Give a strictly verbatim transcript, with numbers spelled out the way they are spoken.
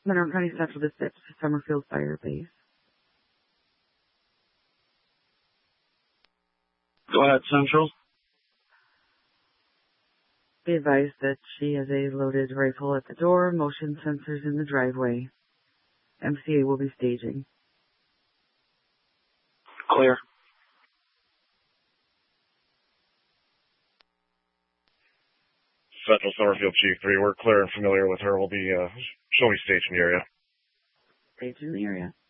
Monroe County Central Dispatch to Summerfield Fire Base. Go ahead, Central. Be advised that she has a loaded rifle at the door, motion sensors in the driveway. M C A will be staging. Clear. Central Summerfield Chief three, we're clear and familiar with her. We'll be, uh, she'll be staged in the area. Staged in the area.